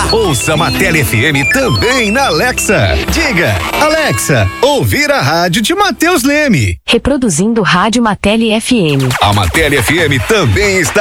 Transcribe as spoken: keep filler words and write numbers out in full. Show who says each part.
Speaker 1: Ouça Matele F M também na Alexa. Diga, Alexa, ouvir a rádio de Matheus Leme.
Speaker 2: Reproduzindo Rádio Matele F M.
Speaker 1: A Matele F M também está